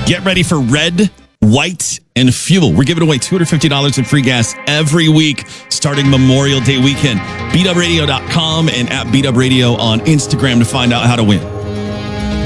Get ready for Red, White, and Fuel. We're giving away $250 in free gas every week starting Memorial Day weekend. BeatUpRadio.com and at BeatUpRadio on Instagram to find out how to win.